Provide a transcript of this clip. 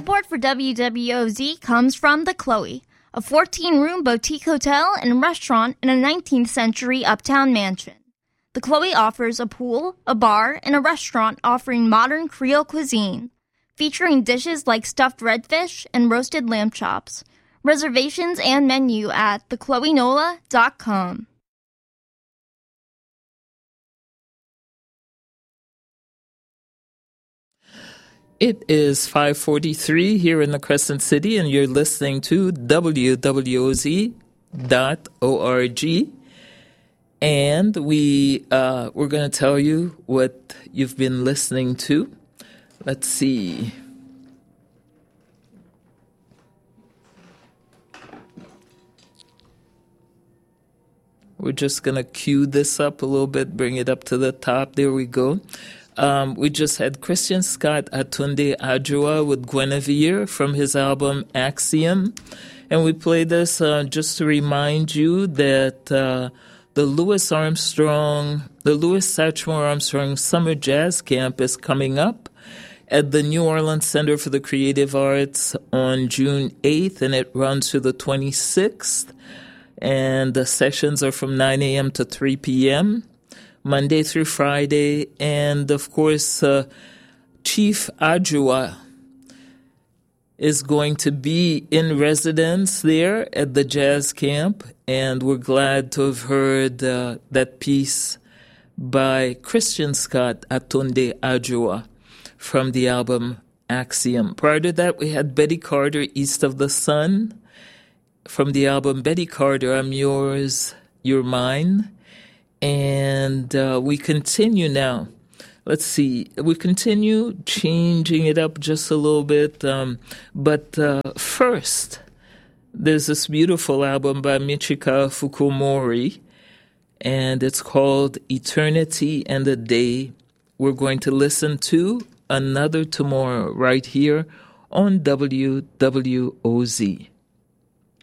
Support for WWOZ comes from The Chloe, a 14-room boutique hotel and restaurant in a 19th century uptown mansion. The Chloe offers a pool, a bar, and a restaurant offering modern Creole cuisine, featuring dishes like stuffed redfish and roasted lamb chops. Reservations and menu at thechloenola.com. It is 5:43 here in the Crescent City, and you're listening to WWOZ.org. And we're going to tell you what you've been listening to. Let's see. We're just going to cue this up a little bit, bring it up to the top. There we go. We just had Christian Scott Atunde Adjoa with Guinevere from his album Axiom. And we played this just to remind you that the Louis Satchmo Armstrong Summer Jazz Camp is coming up at the New Orleans Center for the Creative Arts on June 8th, and it runs through the 26th. And the sessions are from 9 a.m. to 3 p.m., Monday through Friday. And, of course, Chief Adjoa is going to be in residence there at the jazz camp. And we're glad to have heard that piece by Christian Scott Atunde Adjoa from the album Axiom. Prior to that, we had Betty Carter, East of the Sun, from the album Betty Carter, I'm Yours, You're Mine. And we continue now. Let's see. We continue changing it up just a little bit. But first, there's this beautiful album by Michika Fukumori, and it's called Eternity and a Day. We're going to listen to Another Tomorrow right here on WWOZ.